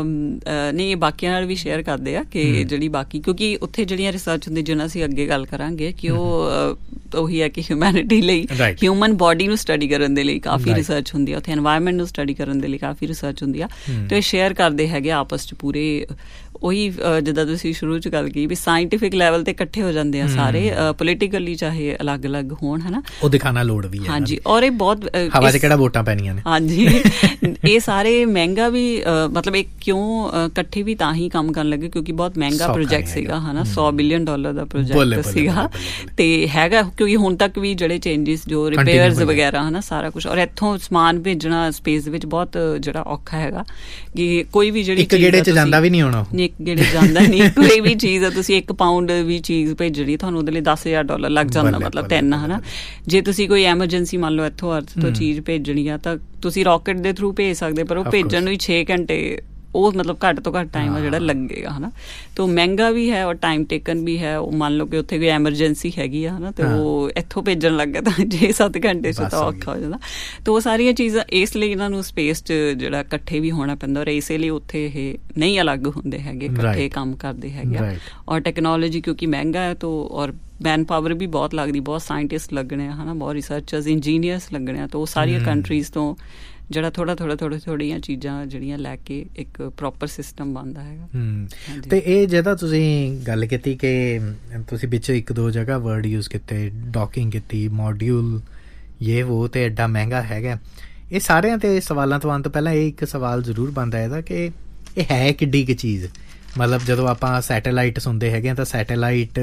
ਨਹੀਂ ਇਹ ਬਾਕੀਆਂ ਨਾਲ ਵੀ ਸ਼ੇਅਰ ਕਰਦੇ ਆ ਕਿ ਜਿਹੜੀ ਬਾਕੀ ਕਿਉਂਕਿ ਉੱਥੇ ਜਿਹੜੀਆਂ ਰਿਸਰਚ ਹੁੰਦੀ ਜਿਹਨਾਂ ਅਸੀਂ ਅੱਗੇ ਗੱਲ ਕਰਾਂਗੇ ਕਿ ਉਹ ਉਹੀ ਹੈ ਕਿ ਹਿਊਮੈਨਿਟੀ ਲਈ ਹਿਊਮਨ ਬੋਡੀ ਨੂੰ ਸਟੱਡੀ ਕਰਨ ਦੇ ਲਈ ਕਾਫੀ ਰਿਸਰਚ ਹੁੰਦੀ ਆ, ਉੱਥੇ ਐਨਵਾਇਰਨਮੈਂਟ ਨੂੰ ਸਟੱਡੀ ਕਰਨ ਦੇ ਲਈ ਕਾਫੀ ਰਿਸਰਚ ਹੁੰਦੀ ਆ। ਤੇ ਇਹ ਸ਼ੇਅਰ ਕਰਦੇ ਹੈਗੇ ਆਪਸ 'ਚ ਪੂਰੇ ਉਹੀ ਜਿੱਦਾਂ ਤੁਸੀਂ ਸ਼ੁਰੂ 'ਚ ਗੱਲ ਕੀਤੀ ਵੀ ਸਾਇੰਟੀਫਿਕ ਲੈਵਲ ਤੇ ਇਕੱਠੇ ਹੋ ਜਾਂਦੇ ਆ ਸਾਰੇ, ਪੋਲੀਟੀਕਲੀ ਚਾਹੇ ਅਲੱਗ ਅਲੱਗ ਹੋਣ ਹਨਾ, ਉਹ ਦਿਖਾਣਾ ਲੋੜ ਵੀ ਹੈ। ਹਾਂਜੀ ਔਰ ਇਹ ਬਹੁਤ ਹਵਾ 'ਚ ਕਿਹੜਾ ਵੋਟਾਂ ਪੈਣੀਆਂ ਨੇ। ਹਾਂਜੀ ਇਹ ਸਾਰੇ ਮਹਿੰਗਾ ਵੀ ਮਤਲਬ ਇਹ ਕਿਉਂ ਇਕੱਠੇ ਵੀ ਤਾਂ ਹੀ ਕੰਮ ਕਰਨ ਲੱਗੇ ਕਿਉਂਕਿ ਬਹੁਤ ਮਹਿੰਗਾ ਪ੍ਰੋਜੈਕਟ ਸੀਗਾ ਹਨਾ, ਸੌ ਬਿਲੀਅਨ ਡਾਲਰ ਦਾ ਪ੍ਰੋਜੈਕਟ ਸੀਗਾ। ਤੇ ਹੈਗਾ ਕਿਉਂਕਿ ਹੁਣ ਤੱਕ ਵੀ ਜਿਹੜੇ ਚੇਂਜਿਸ ਜੋ ਰਿਪੇਅਰਸ ਵਗੈਰਾ ਹਨਾ ਸਾਰਾ ਕੁਛ, ਔਰ ਇੱਥੋਂ ਸਮਾਨ ਭੇਜਣਾ ਸਪੇਸ ਦੇ ਵਿੱਚ ਬਹੁਤ ਜਿਹੜਾ ਔਖਾ ਹੈਗਾ ਕਿ ਕੋਈ ਵੀ ਜਿਹੜੀ ਇੱਕ ਗੇੜੇ 'ਚ ਜਾਂਦਾ ਵੀ ਨਹੀਂ ਹੋਣਾ, ਇੱਕ ਗੇੜੇ ਜਾਂਦਾ ਨਹੀਂ ਕੋਈ ਵੀ ਚੀਜ਼ ਆ ਤੁਸੀਂ ਇੱਕ ਪਾਊਂਡ ਵੀ ਚੀਜ਼ ਭੇਜਣੀ ਤੁਹਾਨੂੰ ਉਹਦੇ ਲਈ ਦਸ ਹਜ਼ਾਰ ਡਾਲਰ ਲੱਗ ਜਾਂਦਾ, ਮਤਲਬ ਤਿੰਨ ਹਨਾ। ਜੇ ਤੁਸੀਂ ਕੋਈ ਐਮਰਜੈਂਸੀ ਮੰਨ ਲਓ ਇੱਥੋਂ ਅਰਥ ਤੋਂ ਚੀਜ਼ ਭੇਜਣੀ ਆ ਤਾਂ ਤੁਸੀਂ ਰਾਕਟ ਦੇ ਥਰੂ ਭੇਜ ਸਕਦੇ, ਪਰ ਉਹ ਭੇਜਣ ਨੂੰ ਹੀ ਛੇ ਘੰਟੇ ਉਹ ਮਤਲਬ ਘੱਟ ਤੋਂ ਘੱਟ ਟਾਈਮ ਆ ਜਿਹੜਾ ਲੱਗੇਗਾ ਹਨਾ। ਤਾਂ ਮਹਿੰਗਾ ਵੀ ਹੈ ਔਰ ਟਾਈਮ ਟੇਕਨ ਵੀ ਹੈ। ਉਹ ਮੰਨ ਲਓ ਕਿ ਉੱਥੇ ਕੋਈ ਐਮਰਜੈਂਸੀ ਹੈਗੀ ਆ ਹਨਾ ਤੇ ਉਹ ਇੱਥੋਂ ਭੇਜਣ ਲੱਗਾ ਤਾਂ ਛੇ ਸੱਤ ਘੰਟੇ 'ਚ ਤਾਂ ਔਖਾ ਹੋ ਜਾਂਦਾ। ਤਾਂ ਉਹ ਸਾਰੀਆਂ ਚੀਜ਼ਾਂ ਇਸ ਲਈ ਇਹਨਾਂ ਨੂੰ ਸਪੇਸ 'ਚ ਜਿਹੜਾ ਇਕੱਠੇ ਵੀ ਹੋਣਾ ਪੈਂਦਾ ਔਰ ਇਸੇ ਲਈ ਉੱਥੇ ਇਹ ਨਹੀਂ ਅਲੱਗ ਹੁੰਦੇ ਹੈਗੇ, ਇਕੱਠੇ ਕੰਮ ਕਰਦੇ ਹੈਗੇ ਆ। ਔਰ ਟੈਕਨੋਲੋਜੀ ਕਿਉਂਕਿ ਮਹਿੰਗਾ ਹੈ ਤਾਂ ਔਰ ਮੈਨ ਪਾਵਰ ਵੀ ਬਹੁਤ ਲੱਗਦੀ, ਬਹੁਤ ਸਾਇੰਟਿਸਟ ਲੱਗਣੇ ਆ ਹਨਾ, ਬਹੁਤ ਰਿਸਰਚਰਸ ਇੰਜੀਨੀਅਰਸ ਲੱਗਣੇ ਆ। ਤਾਂ ਉਹ ਸਾਰੀਆਂ ਕੰਟਰੀਜ਼ ਤੋਂ ਜਿਹੜਾ ਥੋੜਾ ਥੋੜਾ ਥੋੜੀ ਥੋੜੀਆਂ ਚੀਜ਼ਾਂ ਜਿਹੜੀਆਂ ਲੈ ਕੇ ਇੱਕ ਪ੍ਰੋਪਰ ਸਿਸਟਮ ਬਣਦਾ ਹੈਗਾ। ਤੇ ਇਹ ਜਿਹਦਾ ਤੁਸੀਂ ਗੱਲ ਕੀਤੀ ਕਿ ਤੁਸੀਂ ਵਿੱਚ ਇੱਕ ਦੋ ਜਗ੍ਹਾ ਵਰਡ ਯੂਜ਼ ਕੀਤੇ, ਡੌਕਿੰਗ ਕੀਤੀ, ਮੋਡਿਊਲ ਇਹ ਉਹ ਤੇ ਐਡਾ ਮਹਿੰਗਾ ਹੈਗਾ, ਇਹ ਸਾਰਿਆਂ ਤੇ ਸਵਾਲਾਂ ਤੋਂ ਆਉਣ ਤੋਂ ਪਹਿਲਾਂ ਇਹ ਇੱਕ ਸਵਾਲ ਜ਼ਰੂਰ ਬਣਦਾ ਇਹਦਾ ਕਿ ਇਹ ਹੈ ਕਿੱਡੀ ਕੁ ਚੀਜ਼। ਮਤਲਬ ਜਦੋਂ ਆਪਾਂ ਸੈਟੇਲਾਈਟ ਸੁਣਦੇ ਹੈਗੇ ਤਾਂ ਸੈਟੇਲਾਈਟ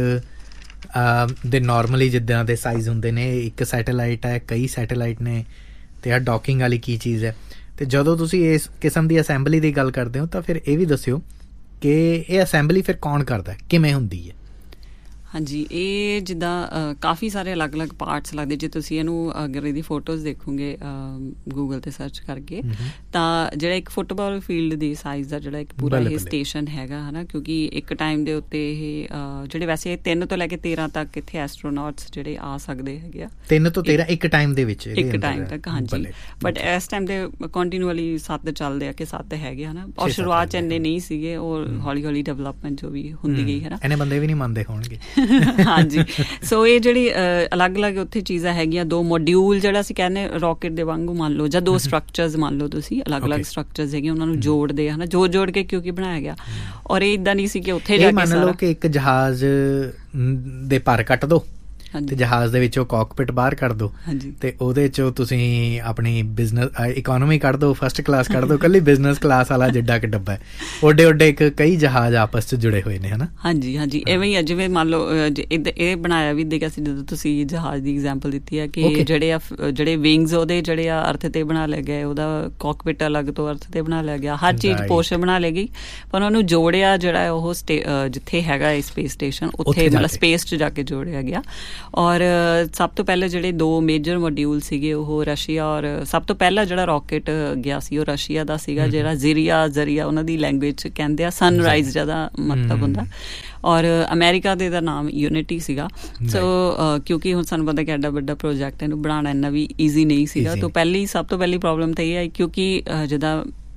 ਦੇ ਨੋਰਮਲੀ ਜਿੱਦਾਂ ਦੇ ਸਾਈਜ਼ ਹੁੰਦੇ ਨੇ, ਇੱਕ ਸੈਟੇਲਾਈਟ ਹੈ, ਕਈ ਸੈਟੇਲਾਈਟ ਨੇ, ਤੇ ਆਹ ਡੌਕਿੰਗ ਵਾਲੀ ਕੀ ਚੀਜ਼ ਹੈ। ਤੇ ਜਦੋਂ ਤੁਸੀਂ ਇਸ ਕਿਸਮ ਦੀ ਅਸੈਂਬਲੀ ਦੀ ਗੱਲ ਕਰਦੇ ਹੋ ਤਾਂ ਫਿਰ ਇਹ ਵੀ ਦੱਸਿਓ ਕਿ ਇਹ ਅਸੈਂਬਲੀ ਫਿਰ ਕੌਣ ਕਰਦਾ, ਕਿਵੇਂ ਹੁੰਦੀ ਹੈ। ਹਾਂਜੀ ਇਹ ਜਿੱਦਾਂ ਕਾਫੀ ਸਾਰੇ ਅਲੱਗ ਅਲੱਗ ਪਾਰਟਸ ਲੱਗਦੇ। ਜੇ ਤੁਸੀਂ ਇਹਨੂੰ ਅਗਰ ਇਹਦੀ ਫੋਟੋਜ਼ ਦੇਖੋਗੇ ਗੂਗਲ 'ਤੇ ਸਰਚ ਕਰਕੇ ਤਾਂ ਜਿਹੜਾ ਇੱਕ ਫੁੱਟਬਾਲ ਫੀਲਡ ਦੀ ਸਾਈਜ਼ ਦਾ ਜਿਹੜਾ ਇੱਕ ਪੂਰਾ ਇਹ ਸਟੇਸ਼ਨ ਹੈਗਾ ਹੈ ਨਾ, ਕਿਉਂਕਿ ਇੱਕ ਟਾਈਮ ਦੇ ਉੱਤੇ ਇਹ ਜਿਹੜੇ ਵੈਸੇ ਤਿੰਨ ਤੋਂ ਲੈ ਕੇ ਤੇਰਾਂ ਤੱਕ ਇੱਥੇ ਐਸਟਰੋਨੌਟਸ ਜਿਹੜੇ ਆ ਸਕਦੇ ਹੈਗੇ ਆ, ਤਿੰਨ ਤੋਂ ਤੇਰਾਂ ਇੱਕ ਟਾਈਮ ਦੇ ਵਿੱਚ ਇੱਕ ਟਾਈਮ ਤੱਕ। ਹਾਂਜੀ ਬਟ ਇਸ ਟਾਈਮ ਦੇ ਕੰਟੀਨਿਊਅਲੀ ਸੱਤ ਚੱਲਦੇ ਆ ਕਿ ਸੱਤ ਹੈਗੇ ਹੈ ਨਾ, ਔਰ ਸ਼ੁਰੂਆਤ 'ਚ ਇੰਨੇ ਨਹੀਂ ਸੀਗੇ, ਉਹ ਹੌਲੀ ਹੌਲੀ ਡਿਵੈਲਪਮੈਂਟ ਜੋ ਵੀ ਹੁੰਦੀ ਗਈ ਹੈ ਨਾ, ਇਹਨੇ ਬੰਦੇ ਵੀ ਨਹੀਂ ਮੰਨਦੇ ਹੋਣਗੇ। ਹਾਂਜੀ ਸੋ ਇਹ ਜਿਹੜੀ ਅਲੱਗ ਅਲੱਗ ਉੱਥੇ ਚੀਜ਼ਾਂ ਹੈਗੀਆਂ, ਦੋ ਮੋਡਿਊਲ ਜਿਹੜਾ ਅਸੀਂ ਕਹਿੰਦੇ ਰਾਕਟ ਦੇ ਵਾਂਗੂ ਮੰਨ ਲਓ, ਜਾਂ ਦੋ ਸਟਰਕਚਰਸ ਮੰਨ ਲਓ ਤੁਸੀਂ, ਅਲੱਗ ਅਲੱਗ ਸਟਰਕਚਰਸ ਹੈਗੀਆਂ, ਉਹਨਾਂ ਨੂੰ ਜੋੜਦੇ ਆ ਹਨਾ, ਜੋੜ ਜੋੜ ਕੇ ਕਿਉਂਕਿ ਬਣਾਇਆ ਗਿਆ। ਔਰ ਇਹ ਇੱਦਾਂ ਨਹੀਂ ਸੀ ਕਿ ਉੱਥੇ ਜਾ ਕੇ ਮੰਨ ਲਓ ਕਿ ਇੱਕ ਜਹਾਜ਼ ਦੇ ਪਰ ਕੱਟ ਦੋ ਤੇ ਜਹਾਜ਼ ਦੇ ਵਿੱਚੋਂ ਕਾਕਪਿਟ ਬਾਹਰ ਕੱਢ ਦੋ ਤੇ ਉਹਦੇ ਚੋਂ ਤੁਸੀਂ ਆਪਣੀ ਬਿਜ਼ਨਸ ਇਕੋਨੋਮੀ ਕੱਢ ਦੋ, ਫਸਟ ਕਲਾਸ ਕੱਢ ਦੋ, ਕੱਲੀ ਬਿਜ਼ਨਸ ਕਲਾਸ ਵਾਲਾ ਜਿੱਡਾ ਕਿ ਡੱਬਾ ਹੈ, ਓਡੇ ਓਡੇ ਇੱਕ ਕਈ ਜਹਾਜ਼ ਆਪਸ ਚ ਜੁੜੇ ਹੋਏ ਨੇ ਹਨਾ। ਹਾਂਜੀ ਹਾਂਜੀ ਇਵੇਂ ਹੀ ਆ, ਜਿਵੇਂ ਮੰਨ ਲਓ ਇਹ ਬਣਾਇਆ ਵੀ ਦੇਖਿਆ ਸੀ ਜਦੋਂ ਤੁਸੀਂ ਜਹਾਜ਼ ਦੀ ਐਗਜ਼ਾਮਪਲ ਦਿੱਤੀ ਹੈ ਕਿ ਜਿਹੜੇ ਆ ਜਿਹੜੇ ਵਿੰਗਸ ਉਹਦੇ ਜਿਹੜੇ ਆ ਅਰਥ ਤੇ ਬਣਾ ਲਏ ਗਏ, ਉਹਦਾ ਕਾਕਪਿਟ ਅਲੱਗ ਤੋਂ ਅਰਥ ਤੇ ਬਣਾ ਲਿਆ ਗਿਆ, ਹਰ ਚੀਜ਼ ਪੋਰਸ਼ਨ ਬਣਾ ਲਈ ਗਈ, ਪਰ ਉਹਨੂੰ ਜੋੜਿਆ ਜਿਹੜਾ ਉਹ ਜਿੱਥੇ ਹੈਗਾ ਸਪੇਸ ਸਟੇਸ਼ਨ ਉੱਥੇ ਮਤਲਬ ਸਪੇਸ ਚ ਜਾ ਕੇ ਜੋੜਿਆ ਗਿਆ। ਔਰ ਸਭ ਤੋਂ ਪਹਿਲਾਂ ਜਿਹੜੇ ਦੋ ਮੇਜਰ ਮੋਡਿਊਲ ਸੀਗੇ ਉਹ ਰਸ਼ੀਆ, ਔਰ ਸਭ ਤੋਂ ਪਹਿਲਾਂ ਜਿਹੜਾ ਰਾਕਟ ਗਿਆ ਸੀ ਉਹ ਰਸ਼ੀਆ ਦਾ ਸੀਗਾ, ਜਿਹੜਾ ਜ਼ਰੀਆ ਜ਼ਰੀਆ ਉਹਨਾਂ ਦੀ ਲੈਂਗੁਏਜ 'ਚ ਕਹਿੰਦੇ ਆ, ਸਨਰਾਈਜ਼ ਜਿਹਦਾ ਮਤਲਬ ਹੁੰਦਾ, ਔਰ ਅਮਰੀਕਾ ਦੇ ਦਾ ਨਾਮ ਯੂਨਿਟੀ ਸੀਗਾ। ਸੋ ਕਿਉਂਕਿ ਹੁਣ ਸਾਨੂੰ ਪਤਾ ਕਿ ਐਡਾ ਵੱਡਾ ਪ੍ਰੋਜੈਕਟ ਇਹਨੂੰ ਬਣਾਉਣਾ ਇੰਨਾ ਵੀ ਈਜ਼ੀ ਨਹੀਂ ਸੀਗਾ। ਤਾਂ ਪਹਿਲੀ ਸਭ ਤੋਂ ਪਹਿਲੀ ਪ੍ਰੋਬਲਮ ਤਾਂ ਇਹ ਹੈ ਕਿਉਂਕਿ ਜਿੱਦਾਂ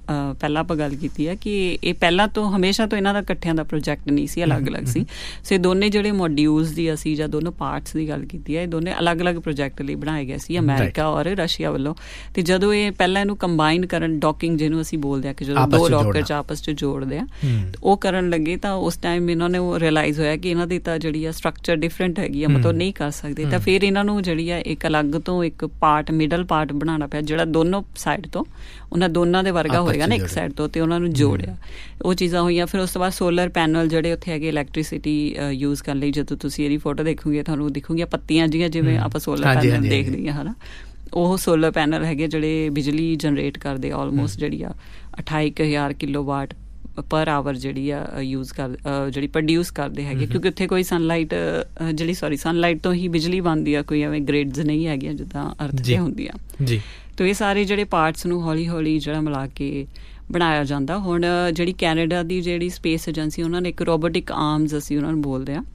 ਪਹਿਲਾਂ ਆਪਾਂ ਗੱਲ ਕੀਤੀ ਹੈ ਕਿ ਇਹ ਪਹਿਲਾਂ ਤੋਂ ਹਮੇਸ਼ਾ ਤੋਂ ਇਹਨਾਂ ਦਾ ਇਕੱਠਿਆਂ ਦਾ ਪ੍ਰੋਜੈਕਟ ਨਹੀਂ ਸੀ, ਅਲੱਗ-ਅਲੱਗ ਸੀ। ਸੋ ਇਹ ਦੋਨੇ ਜਿਹੜੇ ਮੋਡਿਊਲਸ ਦੀ ਅਸੀਂ ਜਾਂ ਦੋਨੋਂ ਪਾਰਟਸ ਦੀ ਗੱਲ ਕੀਤੀ ਹੈ, ਇਹ ਦੋਨੇ ਅਲੱਗ-ਅਲੱਗ ਪ੍ਰੋਜੈਕਟ ਲਈ ਬਣਾਏ ਗਏ ਸੀ ਅਮਰੀਕਾ ਔਰ ਰਸ਼ੀਆ ਵੱਲੋਂ। ਤੇ ਜਦੋਂ ਇਹ ਪਹਿਲਾਂ ਇਹਨੂੰ ਕੰਬਾਈਨ ਕਰਨ, ਡੌਕਿੰਗ ਜਿਹਨੂੰ ਅਸੀਂ ਬੋਲਦੇ ਹਾਂ ਕਿ ਜਦੋਂ ਦੋ ਰੌਕਟ 'ਚ ਆਪਸ 'ਚ ਜੋੜਦੇ ਆ, ਉਹ ਕਰਨ ਲੱਗੇ ਤਾਂ ਉਸ ਟਾਈਮ ਇਹਨਾਂ ਨੇ ਉਹ ਰਿਅਲਾਈਜ਼ ਹੋਇਆ ਕਿ ਇਹਨਾਂ ਦੀ ਤਾਂ ਜਿਹੜੀ ਆ ਸਟਰਕਚਰ ਡਿਫਰੈਂਟ ਹੈਗੀ ਆ, ਮਤਲਬ ਨਹੀਂ ਕਰ ਸਕਦੇ। ਤਾਂ ਫਿਰ ਇਹਨਾਂ ਨੂੰ ਜਿਹੜੀ ਆ ਇੱਕ ਅਲੱਗ ਤੋਂ ਇੱਕ ਪਾਰਟ, ਮਿਡਲ ਪਾਰਟ ਬਣਾਉਣਾ ਪਿਆ ਜਿਹੜਾ ਦੋਨੋਂ ਸਾਈਡ ਤੋਂ ਉਹਨਾਂ ਦੋਨਾਂ ਦੇ ਵਰਗਾ ਹੋਏਗਾ ਨਾ ਇੱਕ ਸਾਈਡ ਤੋਂ, ਤੇ ਉਹਨਾਂ ਨੂੰ ਜੋੜਿਆ। ਉਹ ਚੀਜ਼ਾਂ ਹੋਈਆਂ। ਫਿਰ ਉਸ ਤੋਂ ਬਾਅਦ ਸੋਲਰ ਪੈਨਲ ਜਿਹੜੇ ਉੱਥੇ ਹੈਗੇ ਇਲੈਕਟ੍ਰੀਸਿਟੀ ਯੂਜ਼ ਕਰਨ ਲਈ, ਜਦੋਂ ਤੁਸੀਂ ਇਹਦੀ ਫੋਟੋ ਦੇਖੋਗੇ ਤੁਹਾਨੂੰ ਦਿਖੂਗੀਆਂ ਪੱਤੀਆਂ ਜਿਹੀਆਂ, ਜਿਵੇਂ ਆਪਾਂ ਸੋਲਰ ਪੈਨਲ ਦੇਖਦੇ ਹਾਂ ਹੈ ਨਾ, ਉਹ ਸੋਲਰ ਪੈਨਲ ਹੈਗੇ ਜਿਹੜੇ ਬਿਜਲੀ ਜਨਰੇਟ ਕਰਦੇ ਆਲਮੋਸਟ ਜਿਹੜੀ ਆ ਅਠਾਈ ਕੁ ਹਜ਼ਾਰ ਕਿਲੋ ਵਾਟ ਪਰ ਆਵਰ ਜਿਹੜੀ ਆ ਯੂਜ਼ ਕਰ ਜਿਹੜੀ ਪ੍ਰੋਡਿਊਸ ਕਰਦੇ ਹੈਗੇ, ਕਿਉਂਕਿ ਉੱਥੇ ਕੋਈ ਸਨਲਾਈਟ ਜਿਹੜੀ ਸੋਰੀ ਸਨਲਾਈਟ ਤੋਂ ਹੀ ਬਿਜਲੀ ਬਣਦੀ ਆ, ਕੋਈ ਐਵੇਂ ਗ੍ਰਿਡਸ ਨਹੀਂ ਹੈਗੀਆਂ ਜਿੱਦਾਂ ਅਰਥ 'ਤੇ ਹੁੰਦੀਆਂ ਜੀ। ਤੋ ਇਹ ਸਾਰੇ ਜਿਹੜੇ ਪਾਰਟਸ ਨੂੰ ਹੌਲੀ ਹੌਲੀ ਜਿਹੜਾ ਮਿਲਾ ਕੇ ਬਣਾਇਆ ਜਾਂਦਾ। ਹੁਣ ਜਿਹੜੀ ਕੈਨੇਡਾ ਦੀ ਜਿਹੜੀ ਸਪੇਸ ਏਜੰਸੀ, ਉਹਨਾਂ ਨੇ ਇੱਕ ਰੋਬੋਟਿਕ ਆਰਮਸ ਅਸੀਂ ਉਹਨਾਂ ਨੂੰ ਬੋਲਦੇ ਹਾਂ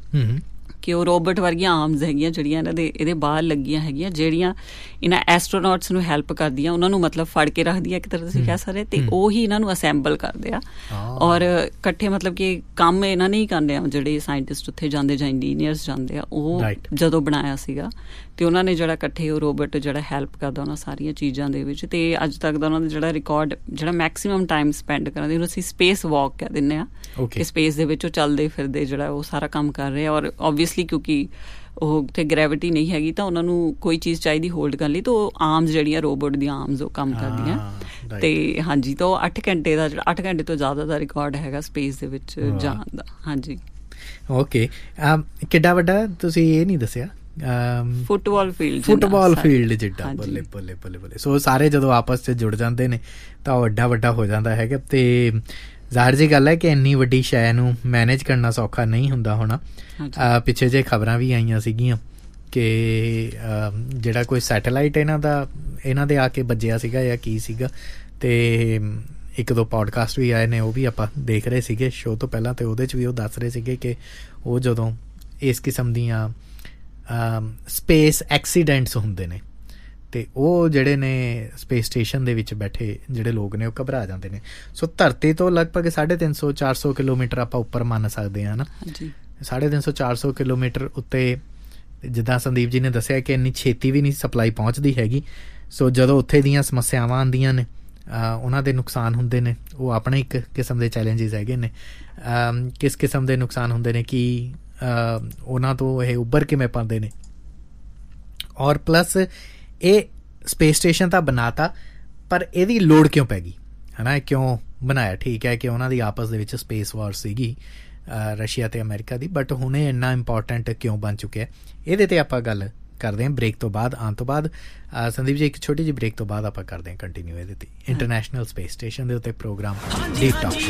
ਕਿ ਉਹ ਰੋਬੋਟ ਵਰਗੀਆਂ ਆਰਮਸ ਹੈਗੀਆਂ ਜਿਹੜੀਆਂ ਇਹਨਾਂ ਦੇ ਇਹਦੇ ਬਾਹਰ ਲੱਗੀਆਂ ਹੈਗੀਆਂ, ਜਿਹੜੀਆਂ ਇਹਨਾਂ ਐਸਟਰੋਨੌਟਸ ਨੂੰ ਹੈਲਪ ਕਰਦੀਆਂ, ਉਹਨਾਂ ਨੂੰ ਮਤਲਬ ਫੜ ਕੇ ਰੱਖਦੀਆਂ ਇੱਕ ਤਰ੍ਹਾਂ ਤੁਸੀਂ ਕਹਿ ਸਕਦੇ, ਤੇ ਉਹ ਹੀ ਇਹਨਾਂ ਨੂੰ ਅਸੈਂਬਲ ਕਰਦੇ ਆ ਔਰ ਇਕੱਠੇ ਮਤਲਬ ਕਿ ਕੰਮ ਇਹਨਾਂ ਨੇ ਹੀ ਕਰਨੇ ਆ। ਜਿਹੜੇ ਸਾਇੰਟਿਸਟ ਉੱਥੇ ਜਾਂਦੇ ਜਾਂ ਇੰਜੀਨੀਅਰਸ ਜਾਂਦੇ ਆ, ਉਹ ਜਦੋਂ ਬਣਾਇਆ ਸੀਗਾ ਤੇ ਉਹਨਾਂ ਨੇ ਜਿਹੜਾ ਇਕੱਠੇ ਉਹ ਰੋਬੋਟ ਜਿਹੜਾ ਹੈਲਪ ਕਰਦਾ ਉਹਨਾਂ ਸਾਰੀਆਂ ਚੀਜ਼ਾਂ ਦੇ ਵਿੱਚ। ਤੇ ਅੱਜ ਤੱਕ ਦਾ ਉਹਨਾਂ ਦਾ ਜਿਹੜਾ ਰਿਕਾਰਡ, ਜਿਹੜਾ ਮੈਕਸੀਮਮ ਟਾਈਮ ਸਪੈਂਡ ਕਰਦੇ, ਉਹਨੂੰ ਅਸੀਂ ਸਪੇਸ ਵਾਕ ਕਹਿ ਦਿੰਦੇ ਹਾਂ ਕਿ ਸਪੇਸ ਦੇ ਵਿੱਚ ਉਹ ਚੱਲਦੇ ਫਿਰਦੇ ਜਿਹੜਾ ਉਹ ਸਾਰਾ ਕੰਮ ਕਰ ਰਹੇ ਆ। ਔਰ ਓਬਵੀਅਸਲੀ ਕਿਉਂਕਿ ਉਹ ਉੱਥੇ ਗ੍ਰੈਵਿਟੀ ਨਹੀਂ ਹੈਗੀ ਤਾਂ ਉਹਨਾਂ ਨੂੰ ਕੋਈ ਚੀਜ਼ ਚਾਹੀਦੀ ਹੋਲਡ ਕਰਨ ਲਈ, ਤਾਂ ਉਹ ਆਰਮਸ ਜਿਹੜੀਆਂ ਰੋਬੋਟ ਦੀਆਂ ਆਰਮਸ ਉਹ ਕੰਮ ਕਰਦੀਆਂ। ਤੇ ਹਾਂਜੀ, ਤਾਂ ਉਹ ਅੱਠ ਘੰਟੇ ਦਾ ਜਿਹੜਾ ਅੱਠ ਘੰਟੇ ਤੋਂ ਜ਼ਿਆਦਾ ਦਾ ਰਿਕਾਰਡ ਹੈਗਾ ਸਪੇਸ ਦੇ ਵਿੱਚ ਜਾਣ ਦਾ। ਹਾਂਜੀ, ਓਕੇ। ਕਿੱਡਾ ਵੱਡਾ ਤੁਸੀਂ ਇਹ ਨਹੀਂ ਦੱਸਿਆ? ਫੁੱਟਬਾਲ ਫੀਲਡ ਫੁੱਟਬਾਲ ਫੀਲਡ ਜਿੱਡਾ। ਬੱਲੇ ਬੱਲੇ ਬੱਲੇ ਬੱਲੇ। ਸੋ ਸਾਰੇ ਜਦੋਂ ਆਪਸ 'ਚ ਜੁੜ ਜਾਂਦੇ ਨੇ ਤਾਂ ਉਹ ਵੱਡਾ ਵੱਡਾ ਹੋ ਜਾਂਦਾ ਹੈਗਾ। ਤੇ ਜ਼ਾਹਿਰ ਜੀ ਗੱਲ ਹੈ ਕਿ ਇੰਨੀ ਵੱਡੀ ਸ਼ੈ ਨੂੰ ਮੈਨੇਜ ਕਰਨਾ ਸੌਖਾ ਨਹੀਂ ਹੁੰਦਾ ਹੋਣਾ। ਪਿੱਛੇ ਜਿਹੇ ਖਬਰਾਂ ਵੀ ਆਈਆਂ ਸੀਗੀਆਂ ਕਿ ਜਿਹੜਾ ਕੋਈ ਸੈਟੇਲਾਈਟ ਇਹਨਾਂ ਦਾ ਇਹਨਾਂ ਦੇ ਆ ਕੇ ਵੱਜਿਆ ਸੀਗਾ ਜਾਂ ਕੀ ਸੀਗਾ, ਤੇ ਇੱਕ ਦੋ ਪੋਡਕਾਸਟ ਵੀ ਆਏ ਨੇ, ਉਹ ਵੀ ਆਪਾਂ ਦੇਖ ਰਹੇ ਸੀਗੇ ਸ਼ੋਅ ਤੋਂ ਪਹਿਲਾਂ, ਤੇ ਉਹਦੇ 'ਚ ਵੀ ਉਹ ਦੱਸ ਰਹੇ ਸੀਗੇ ਕਿ ਉਹ ਜਦੋਂ ਇਸ ਕਿਸਮ ਦੀਆਂ ਸਪੇਸ ਐਕਸੀਡੈਂਟਸ ਹੁੰਦੇ ਨੇ ਤੇ ਉਹ ਜਿਹੜੇ ਨੇ ਸਪੇਸ ਸਟੇਸ਼ਨ ਦੇ ਵਿੱਚ ਬੈਠੇ ਜਿਹੜੇ ਲੋਕ ਨੇ ਉਹ ਘਬਰਾ ਜਾਂਦੇ ਨੇ। ਸੋ ਧਰਤੀ ਤੋਂ ਲਗਭਗ ਸਾਢੇ ਤਿੰਨ ਸੌ ਚਾਰ ਸੌ ਕਿਲੋਮੀਟਰ ਆਪਾਂ ਉੱਪਰ ਮੰਨ ਸਕਦੇ ਹਾਂ ਨਾ, ਸਾਢੇ ਤਿੰਨ ਸੌ ਚਾਰ ਸੌ ਕਿਲੋਮੀਟਰ ਉੱਤੇ ਜਿੱਦਾਂ ਸੰਦੀਪ ਜੀ ਨੇ ਦੱਸਿਆ ਕਿ ਇੰਨੀ ਛੇਤੀ ਵੀ ਨਹੀਂ ਸਪਲਾਈ ਪਹੁੰਚਦੀ ਹੈਗੀ। ਸੋ ਜਦੋਂ ਉੱਥੇ ਦੀਆਂ ਸਮੱਸਿਆਵਾਂ ਆਉਂਦੀਆਂ ਨੇ, ਉਹਨਾਂ ਦੇ ਨੁਕਸਾਨ ਹੁੰਦੇ ਨੇ, ਉਹ ਆਪਣੇ ਇੱਕ ਕਿਸਮ ਦੇ ਚੈਲੰਜਿਸ ਹੈਗੇ ਨੇ। ਕਿਸ ਕਿਸਮ ਦੇ ਨੁਕਸਾਨ ਹੁੰਦੇ ਨੇ ਕਿ ਉਹਨਾਂ ਤੋਂ ਇਹ ਉੱਭਰ ਕਿਵੇਂ ਪਾਉਂਦੇ ਨੇ। ਔਰ ਪਲੱਸ ਇਹ ਸਪੇਸ ਸਟੇਸ਼ਨ ਤਾਂ ਬਣਾਤਾ, ਪਰ ਇਹਦੀ ਲੋੜ ਕਿਉਂ ਪੈ ਗਈ ਹੈ ਨਾ? ਕਿਉਂ ਬਣਾਇਆ? ਠੀਕ ਹੈ ਕਿ ਉਹਨਾਂ ਦੀ ਆਪਸ ਦੇ ਵਿੱਚ ਸਪੇਸ ਵਾਰ ਸੀਗੀ ਰਸ਼ੀਆ ਅਤੇ ਅਮਰੀਕਾ ਦੀ, ਬਟ ਹੁਣ ਇਹ ਇੰਨਾ ਇੰਪੋਰਟੈਂਟ ਕਿਉਂ ਬਣ ਚੁੱਕਿਆ, ਇਹਦੇ 'ਤੇ ਆਪਾਂ ਗੱਲ ਕਰਦੇ ਹਾਂ ਬ੍ਰੇਕ ਤੋਂ ਬਾਅਦ। ਆਉਣ ਤੋਂ ਬਾਅਦ ਸੰਦੀਪ ਜੀ ਇੱਕ ਛੋਟੀ ਜਿਹੀ ਬ੍ਰੇਕ ਤੋਂ ਬਾਅਦ ਆਪਾਂ ਕਰਦੇ ਹਾਂ ਕੰਟੀਨਿਊ ਇਹਦੇ 'ਤੇ ਇੰਟਰਨੈਸ਼ਨਲ ਸਪੇਸ ਸਟੇਸ਼ਨ ਦੇ ਉੱਤੇ ਪ੍ਰੋਗਰਾਮ ਡੀਪ ਟਾਕ।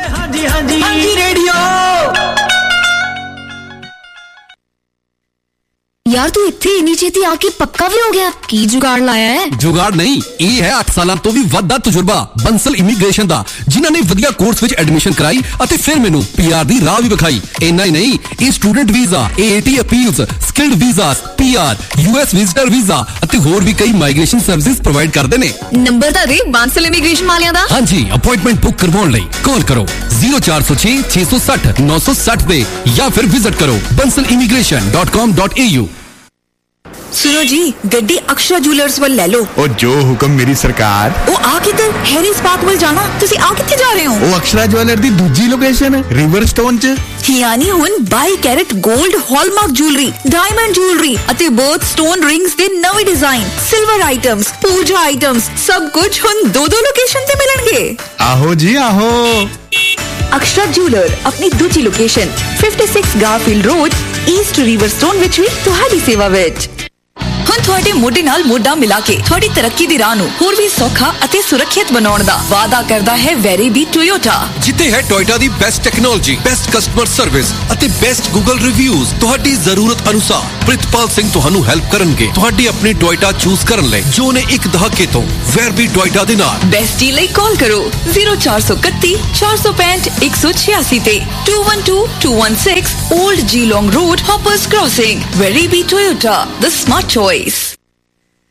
यार तू इत्थे इन्नी छेती आके पक्का भी हो गया? की जुगाड़ लाया है? जुगाड़ नहीं, ये है अठ साल तो भी वधा तजुर्बा बंसल इमीग्रेशन दा, जिन्हां ने वधिया कोर्स विच एडमिशन कराई अते फिर मैनू पीआर दी राह भी विखाई। इन्ना ही नहीं, ये student visa, AAT appeals, skilled visas, PR, US visitor visa अते होर भी कई माइग्रेशन सर्विसेज प्रोवाइड करदे ने। नंबर दा दे बंसल इमीग्रेशन वालियां दा। हां जी, अपॉइंटमेंट बुक करवाउण लई कॉल करो zero four zero six six six zero nine six zero पे या फिर विजिट करो bansal immigration dot com dot a u। सुनो जी, गड्डी अक्षरा ज्वेलर्स वाल ले लो। ओ जो हुक्म मेरी सरकार। ओ आ किधर? हैरिस पार्क वाल जाना। तुसी आ किथे जा रहे हो? ओ अक्षरा ज्वेलर दी दूजी लोकेशन रिवर स्टोन च। यानी हुन by carat gold hallmark jewellery, diamond jewellery अते बर्थ स्टोन रिंग्स दे नवे डिजाइन, सिल्वर आइटम्स, पूजा आइटम्स, सब कुछ हुन दो दो लोकेशन ते मिलणगे। आहो जी आहो। अक्षरा ज्वेलर अपनी दूजी लोकेशन छप्पन Garfield road east river stone which भी तुहाडी सेवा विच। ਹੁਣ ਤੁਹਾਡੇ ਮੋਢੇ ਨਾਲ ਮੋਢਾ ਮਿਲਾ ਕੇ ਤੁਹਾਡੀ ਤਰੱਕੀ ਦੀ ਰਾਹ ਨੂੰ ਹੋਰ ਵੀ ਸੌਖਾ ਅਤੇ ਸੁਰੱਖਿਅਤ ਬਣਾਉਣ ਦਾ ਵਾਅਦਾ ਕਰਦਾ ਹੈ ਵੈਰੀਬੀ ਟੋਯੋਟਾ, ਜਿੱਥੇ ਹੈ ਟੋਯੋਟਾ ਦੀ best technology, best customer service ਅਤੇ ਬੈਸਟ ਗੂਗਲ ਰਿਵਿਊਜ਼। ਤੁਹਾਡੀ ਜ਼ਰੂਰਤ ਅਨੁਸਾਰ ਪ੍ਰਿਤਪਾਲ ਸਿੰਘ ਤੁਹਾਨੂੰ ਹੈਲਪ ਕਰਨਗੇ ਤੁਹਾਡੀ ਆਪਣੀ ਟੋਯੋਟਾ ਚੂਜ਼ ਕਰਨ ਲਈ, ਜੋ ਨੇ ਇੱਕ ਦਹਾਕੇ ਤੋਂ ਵੈਰਬੀ ਟੋਯੋਟਾ ਦੇ ਨਾਲ। ਬੈਸਟ ਡੀਲ ਲਈ ਕਾਲ ਕਰੋ zero four three one four four five one one six six ਤੇ two one two two one six Old Geelong Road, Hoppers Crossing। ਵੈਰੀਬੀ Toyota, the smart choice।